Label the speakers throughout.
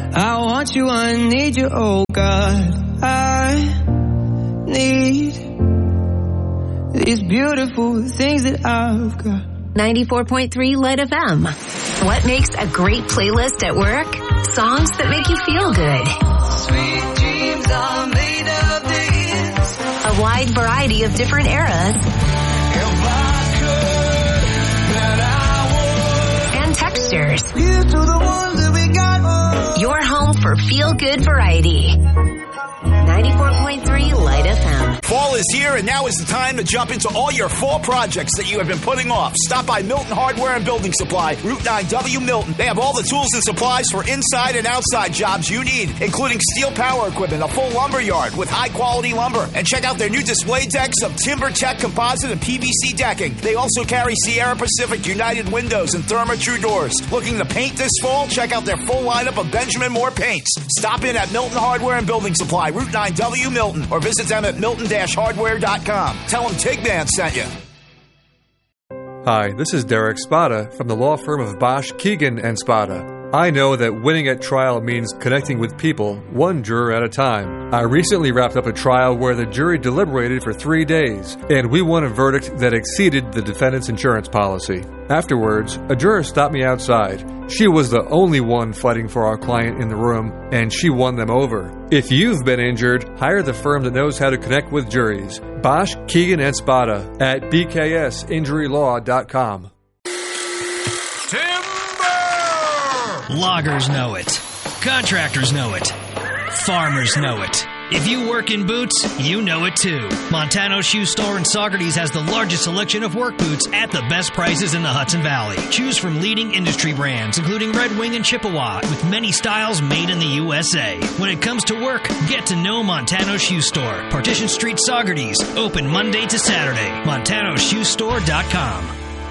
Speaker 1: I want you, I need you, oh God. I need these beautiful things that I've got.
Speaker 2: 94.3 Light FM. What makes a great playlist at work? Songs that make you feel good.
Speaker 1: Sweet dreams are made of this.
Speaker 2: A wide variety of different eras.
Speaker 1: If I could, then I would.
Speaker 2: And textures.
Speaker 1: Here's to the ones that we got.
Speaker 2: Your home for feel-good variety. 94.3 Light FM.
Speaker 3: Fall is here, and now is the time to jump into all your fall projects that you have been putting off. Stop by Milton Hardware and Building Supply, Route 9W Milton. They have all the tools and supplies for inside and outside jobs you need, including steel power equipment, a full lumber yard with high-quality lumber. And check out their new display decks of TimberTech composite and PVC decking. They also carry Sierra Pacific United windows and Therma-Tru doors. Looking to paint this fall? Check out their full lineup of Benjamin Moore paints. Stop in at Milton Hardware and Building Supply, Route 9W Milton, or visit them at milton-hardware.com. Tell them Tigman sent you.
Speaker 4: Hi, this is Derek Spada from the law firm of Bosch, Keegan & Spada. I know that winning at trial means connecting with people, one juror at a time. I recently wrapped up a trial where the jury deliberated for 3 days, and we won a verdict that exceeded the defendant's insurance policy. Afterwards, a juror stopped me outside. She was the only one fighting for our client in the room, and she won them over. If you've been injured, hire the firm that knows how to connect with juries. Bosch, Keegan & Spada at bksinjurylaw.com.
Speaker 5: Loggers know it. Contractors know it. Farmers know it. If you work in boots, you know it too. Montano Shoe Store in Saugerties has the largest selection of work boots at the best prices in the Hudson Valley. Choose from leading industry brands, including Red Wing and Chippewa, with many styles made in the USA. When it comes to work, get to know Montano Shoe Store. Partition Street, Saugerties. Open Monday to Saturday. MontanoShoeStore.com.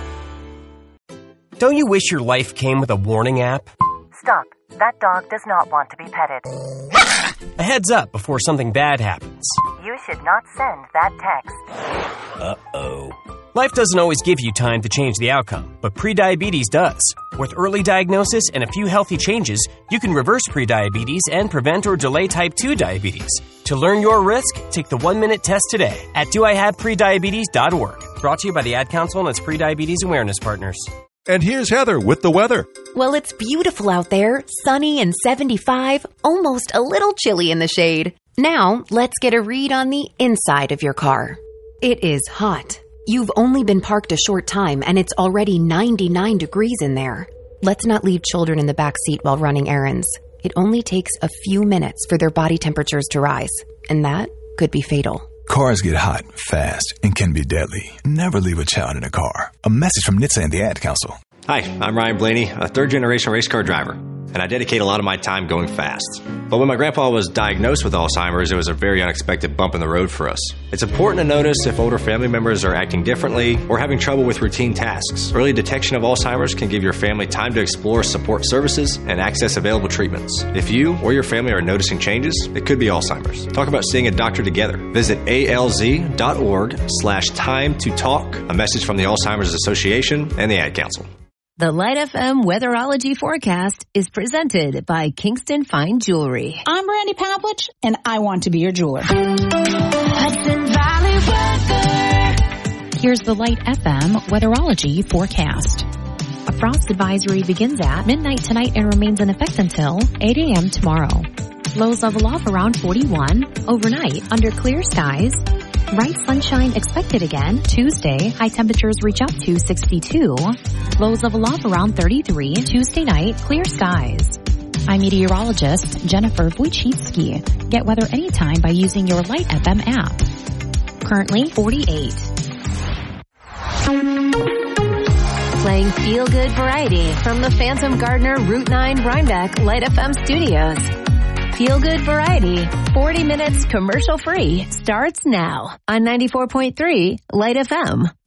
Speaker 6: Don't you wish your life came with a warning app?
Speaker 7: Stop. That dog does not want to be petted.
Speaker 6: A heads up before something bad happens.
Speaker 7: You should not send that text.
Speaker 6: Uh-oh. Life doesn't always give you time to change the outcome, but prediabetes does. With early diagnosis and a few healthy changes, you can reverse prediabetes and prevent or delay type 2 diabetes. To learn your risk, take the 1-minute test today at doihaveprediabetes.org. Brought to you by the Ad Council and its Prediabetes Awareness Partners.
Speaker 8: And here's Heather with the weather.
Speaker 9: Well, it's beautiful out there, sunny and 75, almost a little chilly in the shade. Now, let's get a read on the inside of your car. It is hot. You've only been parked a short time and it's already 99 degrees in there. Let's not leave children in the back seat while running errands. It only takes a few minutes for their body temperatures to rise, and that could be fatal.
Speaker 10: Cars get hot, fast, and can be deadly. Never leave a child in a car. A message from NHTSA and the Ad Council.
Speaker 11: Hi, I'm Ryan Blaney, a third-generation race car driver, and I dedicate a lot of my time going fast. But when my grandpa was diagnosed with Alzheimer's, it was a very unexpected bump in the road for us. It's important to notice if older family members are acting differently or having trouble with routine tasks. Early detection of Alzheimer's can give your family time to explore support services and access available treatments. If you or your family are noticing changes, it could be Alzheimer's. Talk about seeing a doctor together. Visit alz.org/time to talk. A message from the Alzheimer's Association and the Ad Council.
Speaker 2: The Light FM Weatherology Forecast is presented by Kingston Fine Jewelry.
Speaker 12: I'm Brandy Pavlich, and I want to be your jeweler.
Speaker 2: Hudson Valley weather.
Speaker 13: Here's the Light FM Weatherology Forecast. A frost advisory begins at midnight tonight and remains in effect until 8 a.m. tomorrow. Lows level off around 41. Overnight, under clear skies. Bright sunshine expected again Tuesday. High temperatures reach up to 62. Lows level off around 33. Tuesday night, clear skies. I'm meteorologist Jennifer Wojcicki. Get weather anytime by using your Light FM app. Currently 48.
Speaker 2: Playing feel-good variety from the Phantom Gardener Route 9 Rhinebeck Light FM studios. Feel Good Variety, 40 minutes commercial free, starts now on 94.3 Light FM.